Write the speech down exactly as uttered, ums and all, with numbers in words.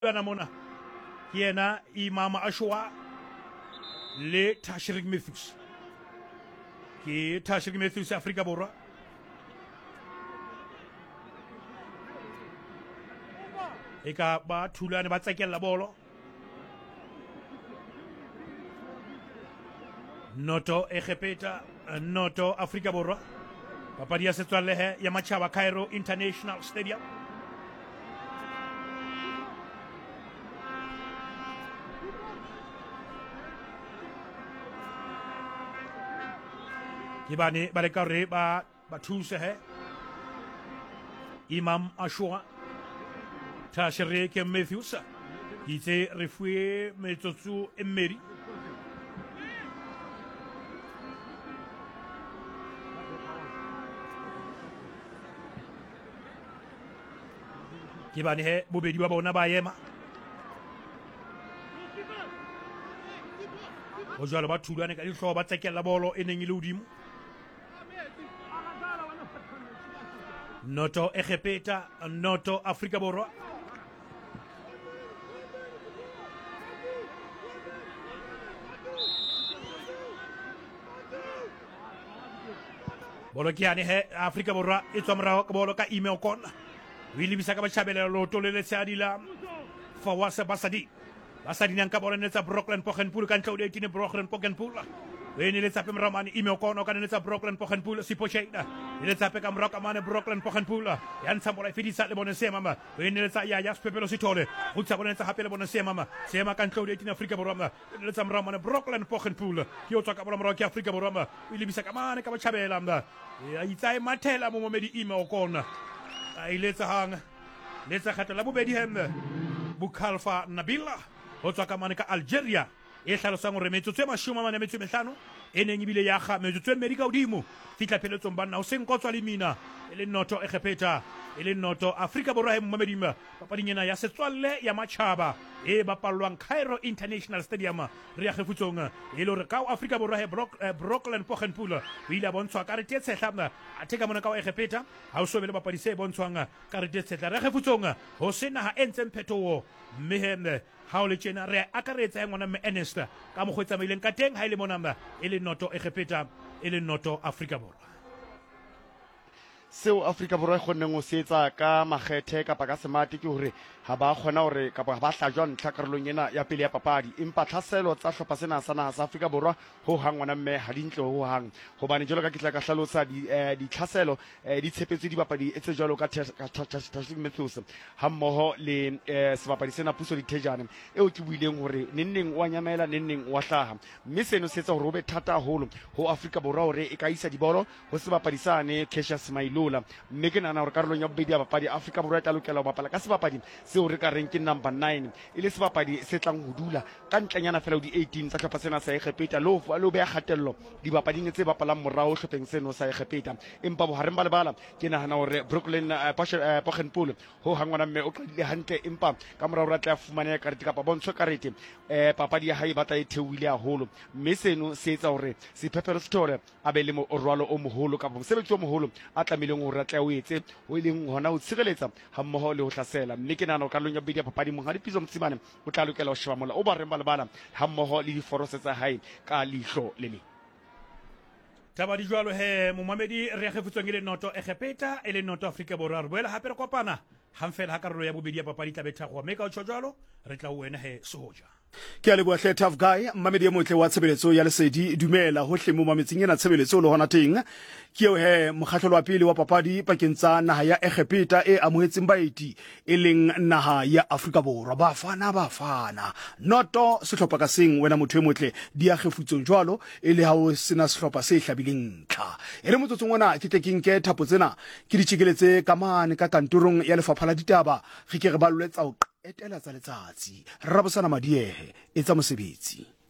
Ana mona yena Imam Ashwa le Tashrik Matthews ke Tashrik Matthews Afrika Borwa eka ba thulane ba tsekella bolo noto egepeta noto Afrika Borwa papadi ya setswalehe ya Machaba Cairo International Stadium. Kibane ba le ka re ba ba thuse he Imam Ashwa Tashrik Matthews itse re fuwe metsotso e mmedi Kibane he bobedi ba bona ba yema o jwalo ba thulane ka dihlooho ba tsekella bolo e neng e le hodimo Noto Egepeta Noto Afrika Borwa bolo ke yane he Afrika Borwa e tswa morao ka bolo ka email kona o ilebisa ka batjhabela loto le letshehadi la Fawasa Basadi Basadi nang ka bolo netsa Brooklyn Poggenpoel ka ntle o eighteen Brooklyn Poggenpoel we ne letsa pe mramane email kona ka netsa Brooklyn Poggenpoel Sipocheda le letsa pe ka mraka mane Brooklyn Poggenpoel ya ntsha bola fedisa le bone se mama we ne letsa ya ya sepepelo sithole go tsa bone tsa hape le bone se mama se ma ka ntle o eighteen Afrika Borwa le letsa mramane Brooklyn Poggenpoel ke o tswa ka bola morao ke Afrika Borwa o ilebisa ka mane ka batjhabela mba ya itsa e mathela mo momedi email kona a iletsa hang letsa khatla la bobedi hemme Bukhalfa Nabila o tswa ka mane ka Algeria e hlalosang hore metsotso e mashome a mane a metso e mehlano e neng ebile ya ga metsotso e mmedi ka hodimo fihla pheletsong banna o seng kotswa le mina e le noto Egepeta e le noto Afrika Borwa he mmamedima papading ena ya setswalle ya Machaba e bapallwang Cairo International Stadium re ya kgefutsong e le hore ka Afrika Borwa he Brooklyn Poggenpoel o ile a bontshwa karete e tshehla a theka mona ka Egepeta ha o so be le bapadi se bontshwang karete e tshehla re kgefutsong ho sena ha entseng phetoho mmehenne ha o le tjena re akaretsa ngwana mme Ernest ka mo kgwetsa maileng ka teng ha ile mona e le noto Egepeta e le noto Afrika Borwa seo Afrika Borwa e kgonneng ho setsa ka makgethe kapa ka semate ke hore ha ba kgona hore kapa ba hlajwa ntlha karolong ena ya pele ya papadi empa tlhaselo tsa hlopha sena sa naha sa Afrika Borwa ho hang ngwana mme ha dintle ho hang hobane jalo ka ke tla ka hlalosa di di tlhaselo di tshepetse di bapadi etse jalo ka Tashrik Matthews ha mmoho le sebapadi sena Puso Dithejane eo ke buileng hore nenneng wa nyamela nenneng wa hlaha mme seno se etsa hore ho be thata haholo ho Afrika Borwa hore e ka isa dibolo ho sebapadi sane Cassius Mailula mme ke nana hore karolong ya bobedi ya bapadi Afrika Borwa e tla lokela ho bapala ka sebapadi seo re ka reng ke number nine e le sebapadi se tlang ho dula ka ntlenyana fela di eighteen tsa hlopha sena sa Egepeta lo lo be ya kgatello dibapading tse bapalang morao hlopheng seno sa Egepeta empa bohareng ba lebala ke nahana hore Brooklyn Poggenpoel ho hangwana mme o qadile hantle empa ka morao ra tla fumana karete kapa bontsho karete eh papadi ya hae batla e theohile haholo mme seno se etsa hore sephepelo sethole a be le mo rwalo o moholo kapa mosebetsi o moholo a tlameleng hore a tla o etse o ileng hona ho tshireletsa ha mmoho le ho hlasela mme ke nahana karolong ya bobedi ya papadi monga Dipiso Mtsimane o tla lokela ho sheba mola o ba reng ba lebala ha mmoho le diforose tsa hae ka lihlo le le taba di jwalo he momamedi re ya kgefutsong e le noto Egepeta e le noto Afrika Borwa re boela hape re kopana hang fela ha karolo ya bobedi ya papadi tla betha go mme ka o tjho jwalo re tla o wena he soja ke a leboha hle Tough Guy mmamedi e motle wa tshebeletso ya lesedi dumela hohle mo mametseng ena tshebeletso le hona teng ke eo he mokgahlelo wa pele wa papadi pakeng tsa naha ya Egepeta e amohetseng baeti e leng naha ya Afrika Borwa ba fana ba fana noto sehlopha ka seng wena motho e motle di a kgefutsong jwalo e le ha o sena sehlopha se hlabileng ntlha e le motsotsong ona ke tle ke nke thapo tsena ke di tjhekeletse ka mane ka kantorong ya lefapha la ditaba re ke re ba lletsa ho etela tsa letsatsi rabosana madiehe e tsa mosebetsi